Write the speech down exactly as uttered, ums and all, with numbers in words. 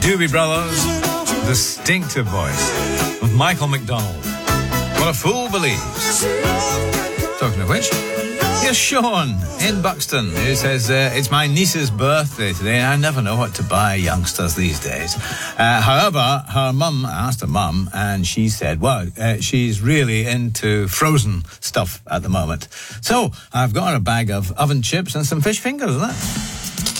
Doobie Brothers, distinctive voice of Michael McDonald. What a fool believes. Talking of which, here's Sean in Buxton, who says, uh, it's my niece's birthday today, and I never know what to buy youngsters these days. Uh, however, her mum, I asked her mum, and she said, well, uh, she's really into frozen stuff at the moment. So, I've got her a bag of oven chips and some fish fingers, isn't it?